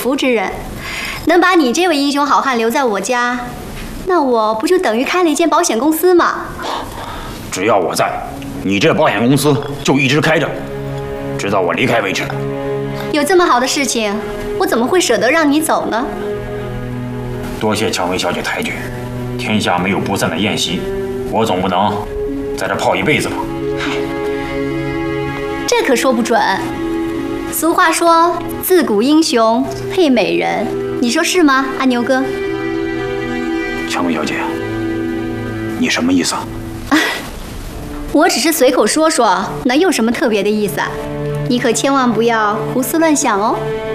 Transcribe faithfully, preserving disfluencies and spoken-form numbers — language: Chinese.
福之人，能把你这位英雄好汉留在我家，那我不就等于开了一间保险公司吗？ 只要我在，你这保险公司就一直开着，直到我离开为止。 有这么好的事情，我怎么会舍得让你走呢？ 多谢蔷薇小姐抬举，天下没有不散的宴席，我总不能在这泡一辈子吧？ 这可说不准。俗话说，自古英雄配美人，你说是吗，阿牛哥？ 蔷薇小姐，你什么意思啊？ 我只是随口说说，能有什么特别的意思啊？你可千万不要胡思乱想哦。